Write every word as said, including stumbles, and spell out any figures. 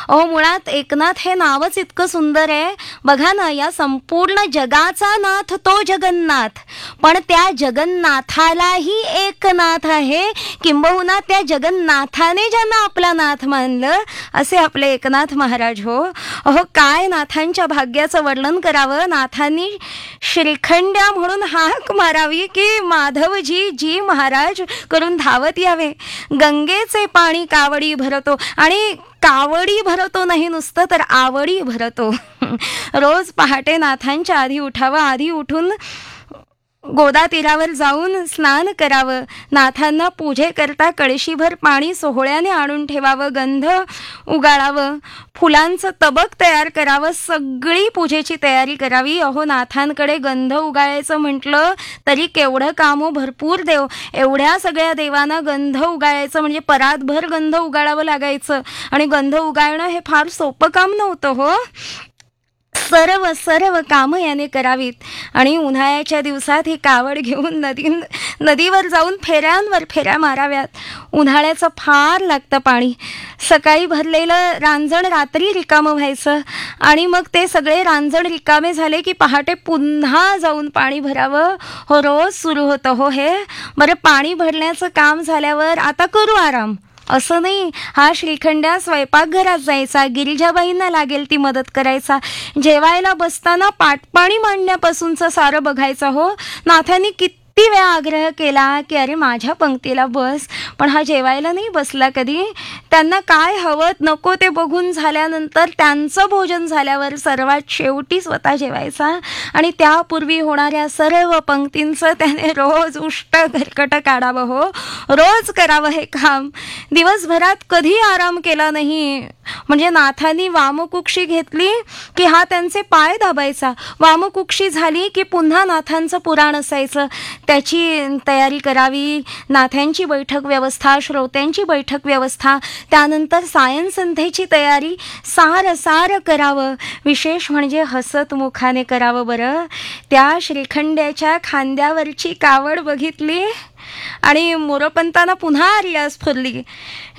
अहो मुळात एकनाथ हे नावच इतकं सुंदर आहे. बघा ना, या संपूर्ण जगाचा नाथ तो जगन्नाथ, पण त्या जगन्नाथालाही एक नाथ आहे, किंबहुना त्या जगन्नाथाने ज्यांना आपला नाथ मानलं असे आपले एकनाथ महाराज. हो अहो, काय नाथांच्या भाग्याचं वर्णन करावं. नाथांनी श्रीखंड्या म्हणून हाक मारावी की माधवजी जी महाराज करून धावत यावे. गंगेचे पाणी कावडी भरतो, आणि कावडी भरतो नाही नुसतं, तर आवडी भरतो. रोज पहाटे नाथांच्या आधी उठावं, आधी उठून गोदा तीरावर जाऊन स्नान करावं. नाथांना पूजेकरता कळशीभर पाणी सोहळ्याने आणून ठेवावं, गंध उगाळावं, फुलांचं तबक तयार करावं, सगळी पूजेची तयारी करावी. अहो, नाथांकडे गंध उगाळायचं म्हटलं तरी केवढं काम, भरपूर देव. एवढ्या सगळ्या देवांना गंध उगाळायचं म्हणजे परातभर गंध उगाळावं लागायचं, आणि गंध उगाळणं हे फार सोपं काम नव्हतं. हो, सर्व सर्व कामं याने करावीत. आणि उन्हाळ्याच्या दिवसात ही कावड घेऊन नदी नदीवर जाऊन फेऱ्यांवर फेऱ्या माराव्यात. उन्हाळ्याचं फार लागतं पाणी. सकाळी भरलेलं रांजण रात्री रिकामं व्हायचं, आणि मग ते सगळे रांजण रिकामे झाले की पहाटे पुन्हा जाऊन पाणी भरावं. हो, रोज सुरू होतं हो हे. बरं, पाणी भरण्याचं काम झाल्यावर आता करू आराम असं नाही. हा श्रीखंड्या स्वयंपाकघरात जायचा, गिरिजाबाईंना लागेल ती मदत करायचा. जेवायला बसताना पाटपाणी मांडण्यापासूनचं सारं बघायचं. हो, नाथांनी किती वेळा आग्रह केला की अरे माझ्या पंक्तीला बस, पण हा जेवायला नाही बसला कधी. त्यांना काय हवं नको ते बघून झाल्यानंतर त्यांचं भोजन झाल्यावर सर्वात शेवटी स्वतः जेवायचा, आणि त्यापूर्वी होणाऱ्या सर्व पंक्तींचं त्याने रोज उष्ट घरकट काढावं. हो, रोज करावं हे काम. दिवसभरात कधी आराम केला नाही. म्हणजे नाथांनी वामकुक्षी घेतली की हा त्यांचे पाय दाबायचा, वामकुक्षी झाली की पुन्हा नाथांचं पुराण असायचं, त्याची तयारी करावी. नाथांची बैठक व्यवस्था, श्रोत्यांची बैठक व्यवस्था, त्यानंतर सायं संध्येची तयारी, सार सार करावं. विशेष म्हणजे हसत मुखाने करावं. बरं, त्या श्रीखंड्याच्या खांद्यावरची कावड बघितली आणि मोरोपंतांना पुन्हा रियाज फुरली.